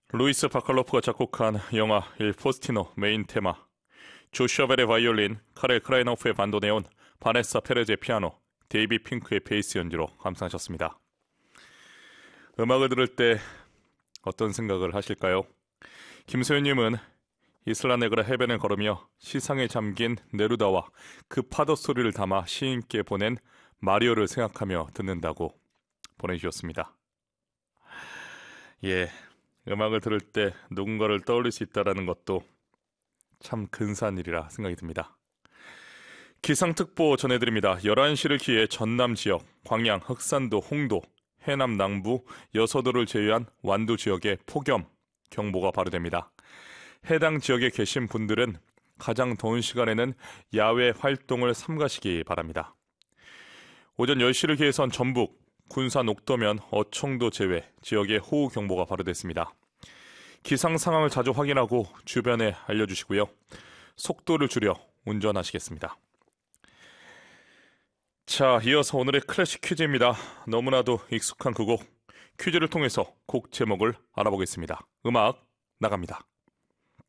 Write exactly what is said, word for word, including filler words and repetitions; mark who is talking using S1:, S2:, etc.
S1: 루이스 바칼로프가 작곡한 영화 일 포스티노 메인 테마, 조슈아 벨의 바이올린, 카렐 크라이너프의 반도네온, 바네사 페레즈의 피아노, 데이비 핑크의 베이스 연주로 감상하셨습니다. 음악을 들을 때 어떤 생각을 하실까요? 김소연님은 이슬라네그라 해변을 걸으며 시상에 잠긴 네루다와 그 파도 소리를 담아 시인께 보낸 마리오를 생각하며 듣는다고 보내주셨습니다. 예, 음악을 들을 때 누군가를 떠올릴 수 있다는 것도 참 근사한 일이라 생각이 듭니다. 기상특보 전해드립니다. 열한 시를 기해 전남 지역, 광양, 흑산도, 홍도, 해남 남부, 여서도를 제외한 완도 지역에 폭염 경보가 발효됩니다. 해당 지역에 계신 분들은 가장 더운 시간에는 야외 활동을 삼가시기 바랍니다. 오전 열 시를 기해선 전북, 군산, 옥도면, 어청도 제외 지역에 호우 경보가 발효됐습니다. 기상 상황을 자주 확인하고 주변에 알려주시고요. 속도를 줄여 운전하시겠습니다. 자, 이어서 오늘의 클래식 퀴즈입니다. 너무나도 익숙한 그 곡, 퀴즈를 통해서 곡 제목을 알아보겠습니다. 음악 나갑니다.